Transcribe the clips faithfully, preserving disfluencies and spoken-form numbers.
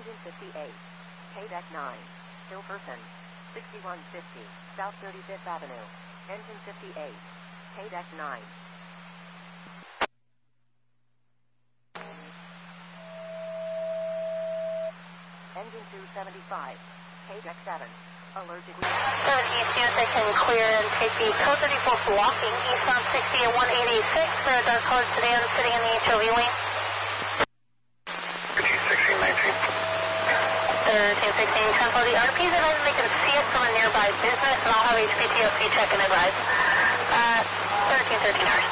Engine fifty-eight. K deck nine. Hillperson. sixty-one fifty. South thirty-fifth Avenue. Engine fifty-eight. K deck nine. Engine two seventy-five. K deck seven. Allergic. seventeen students that can clear and take the code thirty-four blocking east on sixty at one eighty-six. The dark colored sedan sitting in the H O V lane. sixteen nineteen. thirteen sixteen, ten for the R Ps advise they can see it from a nearby business, and I'll have H P T O C check and advise. Uh, thirteen thirteen hours.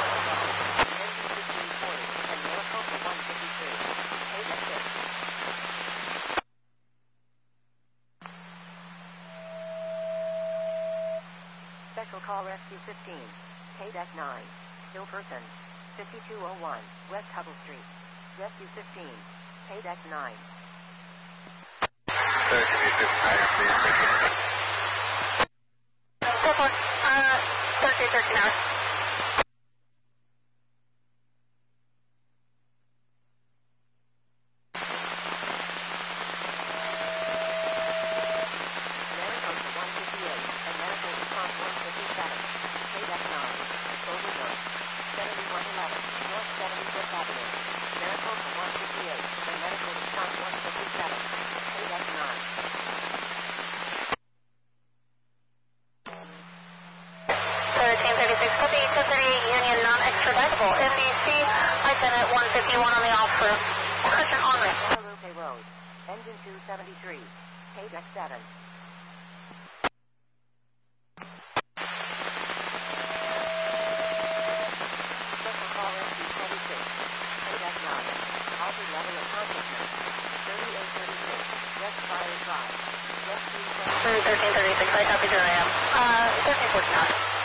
Special call Rescue fifteen. K deck nine. Hillperson. fifty-two oh one. West Hubble Street. Rescue fifteen. K deck nine. Go for it. Uh, thirteen thirteen hours. Maricopa one fifty-eight and Medical Response one fifty-seven. K deck nine. Overburn. seventy-one eleven. North seventy-fifth Avenue. Maricopa one fifty-eight and Medical Response one fifty-seven. K deck nine. thirteen thirty-six, copy, ten thirty-eight Union, non-extraditable. M D C, Lieutenant one fifty-one on the offer. Cushion on ramp. Guadalupe Road. Engine two seventy-three. K deck seven. Special call Rescue twenty-six. K deck nine. Altered level of consciousness. thirty-eight thirty-six. West Fire Drive. Rescue thirteen thirty-six, I copy, here I am. Uh, thirteen fourteen hours.